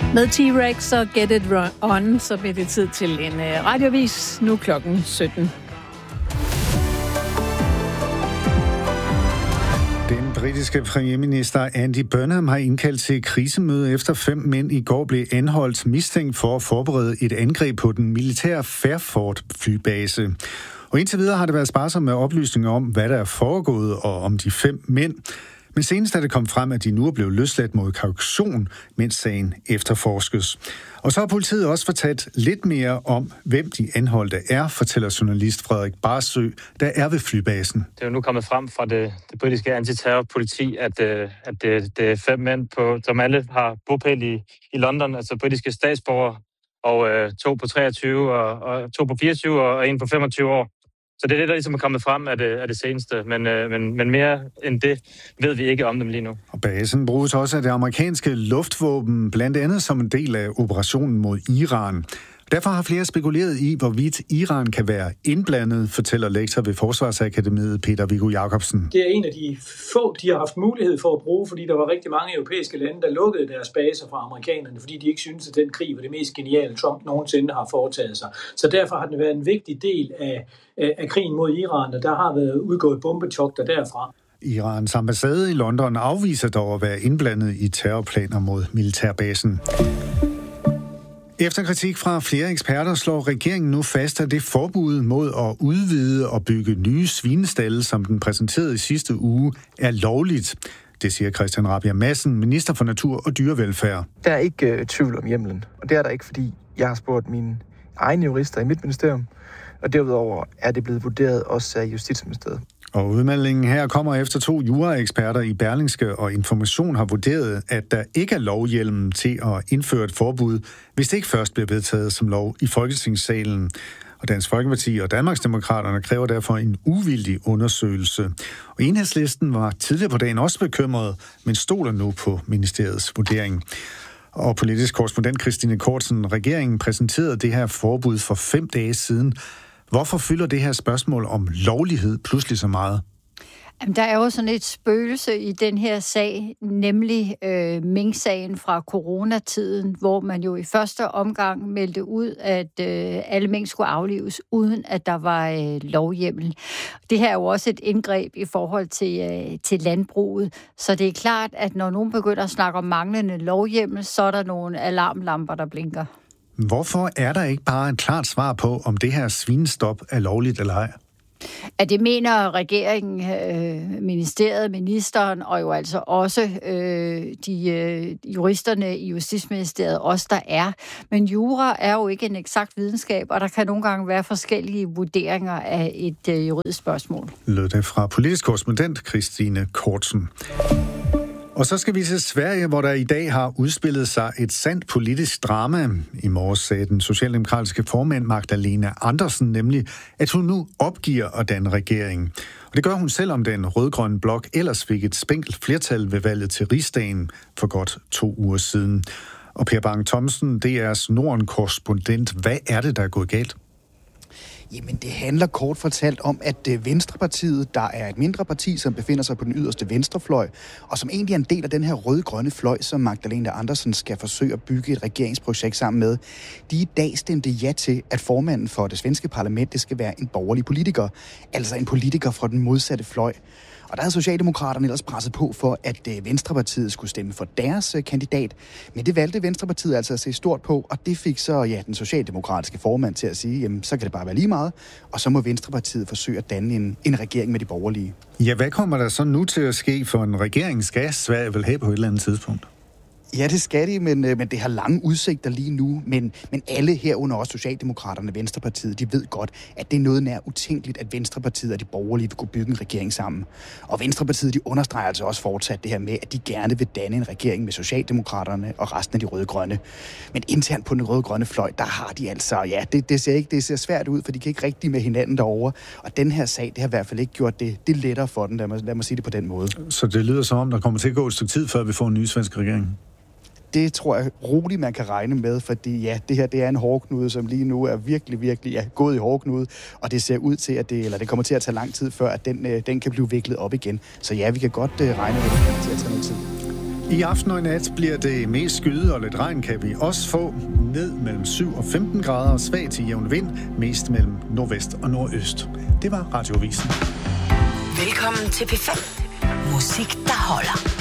Med T-Rex og Get It On, så bliver det tid til en radiovis. Nu klokken 17. Den britiske premierminister Andy Burnham har indkaldt til krisemøde efter 5 mænd i går blev anholdt mistænkt for at forberede et angreb på den militære Fairford flybase. Og indtil videre har det været sparsomt med oplysninger om, hvad der er foregået og om de 5 mænd. Men senest er det kommet frem, at de nu er blevet løsladt mod kaution, mens sagen efterforskes. Og så har politiet også fortalt lidt mere om, hvem de anholdte er, fortæller journalist Frederik Barsø, der er ved flybasen. Det er jo nu kommet frem fra det britiske antiterrorpoliti, at det er 5 mænd, som alle har bopæl i London, altså britiske statsborgere, og 2 på 23, og 2 på 24 og 1 på 25 år. Så det er det, der ligesom er kommet frem af det seneste, men mere end det ved vi ikke om dem lige nu. Og basen bruges også af det amerikanske luftvåben, blandt andet som en del af operationen mod Iran. Derfor har flere spekuleret i, hvorvidt Iran kan være indblandet, fortæller lektor ved Forsvarsakademiet Peter Viggo Jacobsen. Det er en af de få, de har haft mulighed for at bruge, fordi der var rigtig mange europæiske lande, der lukkede deres baser fra amerikanerne, fordi de ikke syntes, at den krig var det mest geniale, Trump nogensinde har foretaget sig. Så derfor har den været en vigtig del af krigen mod Iran, og der har været udgået bombetogter derfra. Irans ambassade i London afviser dog at være indblandet i terrorplaner mod militærbasen. Efter kritik fra flere eksperter slår regeringen nu fast, at det forbud mod at udvide og bygge nye svinestalde, som den præsenterede i sidste uge, er lovligt. Det siger Christian Rabjerg Madsen, minister for natur og dyrevelfærd. Der er ikke tvivl om hjemmelen, og det er der ikke, fordi jeg har spurgt mine egne jurister i mit ministerium, og derudover er det blevet vurderet også af Justitsministeriet. Og udmeldingen her kommer efter 2 juraeksperter i Berlingske og Information har vurderet, at der ikke er lovhjelm til at indføre et forbud, hvis det ikke først bliver vedtaget som lov i Folketingssalen. Og Dansk Folkeparti og Danmarksdemokraterne kræver derfor en uvildig undersøgelse. Og Enhedslisten var tidligere på dagen også bekymret, men stoler nu på ministeriets vurdering. Og politisk korrespondent Christine Kortsen, regeringen præsenterede det her forbud for 5 dage siden. Hvorfor fylder det her spørgsmål om lovlighed pludselig så meget? Jamen, der er jo sådan et spøgelse i den her sag, nemlig minksagen fra coronatiden, hvor man jo i første omgang meldte ud, at alle mink skulle aflives, uden at der var lovhjemmel. Det her er jo også et indgreb i forhold til landbruget, så det er klart, at når nogen begynder at snakke om manglende lovhjemmel, så er der nogle alarmlamper, der blinker. Hvorfor er der ikke bare et klart svar på, om det her svinestop er lovligt eller ej? At det mener regeringen, ministeriet, ministeren og jo altså også de juristerne i Justitsministeriet, også der er. Men jura er jo ikke en eksakt videnskab, og der kan nogle gange være forskellige vurderinger af et juridisk spørgsmål. Lød det fra politisk korrespondent Christine Kortsen. Og så skal vi til Sverige, hvor der i dag har udspillet sig et sandt politisk drama. I morges sagde den socialdemokratiske formand Magdalena Andersson nemlig, at hun nu opgiver at danne regering. Og det gør hun selvom den rødgrønne blok ellers fik et spinkelt flertal ved valget til Rigsdagen for godt 2 uger siden. Og Per Bang Thomsen, DR's Norden-korrespondent. Hvad er det, der er gået galt? Jamen, det handler kort fortalt om, at Venstrepartiet, der er et mindre parti, som befinder sig på den yderste venstrefløj, og som egentlig er en del af den her rød-grønne fløj, som Magdalena Andersson skal forsøge at bygge et regeringsprojekt sammen med, de i dag stemte ja til, at formanden for det svenske parlament, det skal være en borgerlig politiker, altså en politiker fra den modsatte fløj. Og der havde Socialdemokraterne ellers presset på for, at Venstrepartiet skulle stemme for deres kandidat. Men det valgte Venstrepartiet altså at se stort på, og det fik så den socialdemokratiske formand til at sige, jamen så kan det bare være lige meget, og så må Venstrepartiet forsøge at danne en regering med de borgerlige. Ja, hvad kommer der så nu til at ske, for en regering skal Sverige vel have på et eller andet tidspunkt? Ja, det skal de, men det har lange udsigter lige nu. Men alle herunder også Socialdemokraterne og Venstrepartiet, de ved godt, at det er noget nær utænkeligt, at Venstrepartiet og de borgerlige vil kunne bygge en regering sammen. Og Venstrepartiet, de understreger altså også fortsat det her med, at de gerne vil danne en regering med Socialdemokraterne og resten af de røde-grønne. Men internt på den røde-grønne fløj, der har de altså, det ser svært ud, for de kan ikke rigtig med hinanden derovre. Og den her sag, det har i hvert fald ikke gjort det lettere for den, lad mig sige det på den måde. Så det lyder som om, der kommer til at gå et stykke tid, før vi får en ny svensk regering? Det tror jeg roligt, man kan regne med, fordi det her det er en hårdknude, som lige nu er virkelig gået i hårdknude, og det ser ud til, at det kommer til at tage lang tid, før at den kan blive viklet op igen. Så ja, vi kan godt regne med, at det kommer til at tage noget tid. I aften og i nat bliver det mest skyde, og lidt regn kan vi også få. Ned mellem 7 og 15 grader og svag til jævn vind, mest mellem nordvest og nordøst. Det var Radioavisen. Velkommen til P5. Musik, der holder.